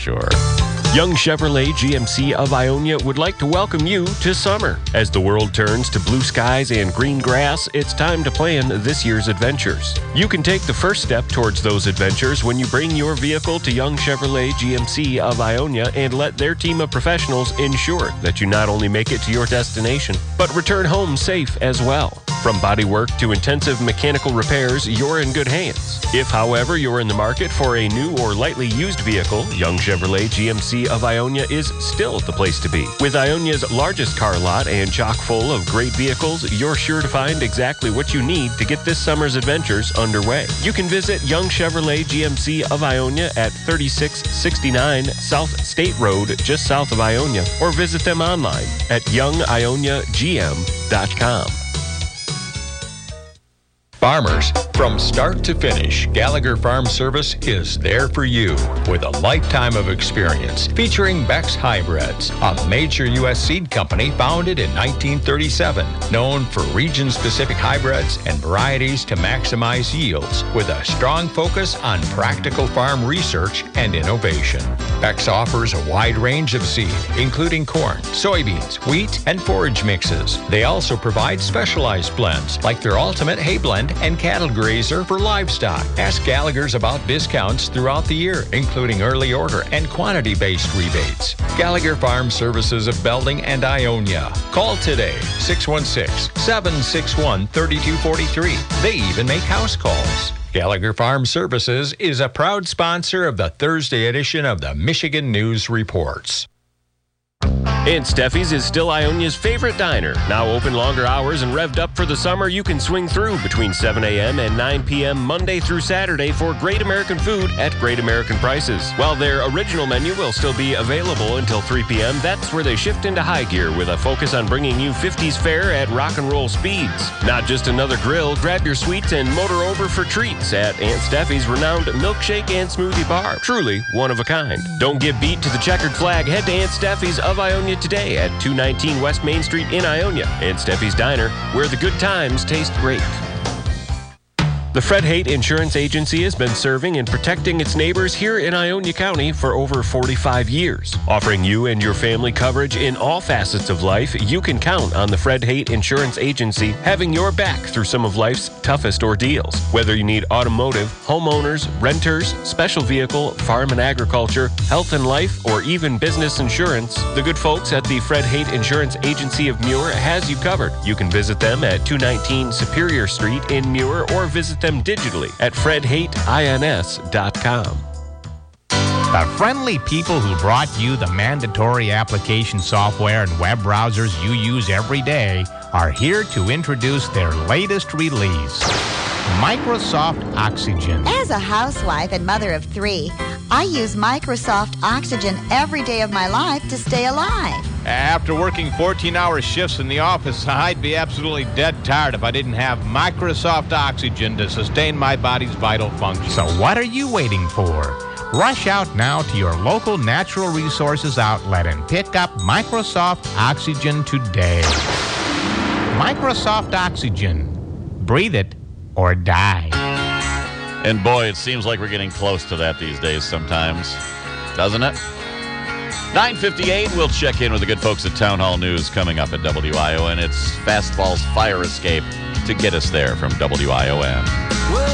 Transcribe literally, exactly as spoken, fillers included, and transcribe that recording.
sure. Young Chevrolet G M C of Ionia would like to welcome you to summer. As the world turns to blue skies and green grass, it's time to plan this year's adventures. You can take the first step towards those adventures when you bring your vehicle to Young Chevrolet G M C of Ionia and let their team of professionals ensure that you not only make it to your destination, but return home safe as well. From bodywork to intensive mechanical repairs, you're in good hands. If, however, you're in the market for a new or lightly used vehicle, Young Chevrolet G M C of Ionia is still the place to be. With Ionia's largest car lot and chock full of great vehicles, you're sure to find exactly what you need to get this summer's adventures underway. You can visit Young Chevrolet G M C of Ionia at thirty-six sixty-nine South State Road, just south of Ionia, or visit them online at young ionia g m dot com. Farmers, from start to finish, Gallagher Farm Service is there for you with a lifetime of experience featuring Beck's Hybrids, a major U S seed company founded in nineteen thirty-seven, known for region-specific hybrids and varieties to maximize yields with a strong focus on practical farm research and innovation. Beck's offers a wide range of seed, including corn, soybeans, wheat, and forage mixes. They also provide specialized blends like their Ultimate Hay Blend and Cattle Grazer for livestock. Ask Gallagher's about discounts throughout the year, including early order and quantity-based rebates. Gallagher Farm Services of Belding and Ionia. Call today, six one six, seven six one, three two four three. They even make house calls. Gallagher Farm Services is a proud sponsor of the Thursday edition of the Michigan News Reports. Aunt Steffi's is still Ionia's favorite diner. Now open longer hours and revved up for the summer, you can swing through between seven a.m. and nine p.m. Monday through Saturday for great American food at great American prices. While their original menu will still be available until three p.m., that's where they shift into high gear with a focus on bringing you fifties fare at rock and roll speeds. Not just another grill, grab your sweets and motor over for treats at Aunt Steffi's renowned milkshake and smoothie bar. Truly one of a kind. Don't get beat to the checkered flag. Head to Aunt Steffi's of Ionia today at two nineteen West Main Street in Ionia. Aunt Steffi's Diner, where the good times taste great. The Fred Haight Insurance Agency has been serving and protecting its neighbors here in Ionia County for over forty-five years. Offering you and your family coverage in all facets of life, you can count on the Fred Haight Insurance Agency having your back through some of life's toughest ordeals. Whether you need automotive, homeowners, renters, special vehicle, farm and agriculture, health and life, or even business insurance, the good folks at the Fred Haight Insurance Agency of Muir has you covered. You can visit them at two nineteen Superior Street in Muir or visit them digitally at fred haight ins dot com. The friendly people who brought you the mandatory application software and web browsers you use every day are here to introduce their latest release, Microsoft Oxygen. As a housewife and mother of three, I use Microsoft Oxygen every day of my life to stay alive. After working fourteen-hour shifts in the office, I'd be absolutely dead tired if I didn't have Microsoft Oxygen to sustain my body's vital functions. So what are you waiting for? Rush out now to your local natural resources outlet and pick up Microsoft Oxygen today. Microsoft Oxygen. Breathe it or die. And boy, it seems like we're getting close to that these days sometimes, doesn't it? nine fifty-eight, we'll check in with the good folks at Town Hall News coming up at W I O N. It's Fastball's Fire Escape to get us there from W I O N.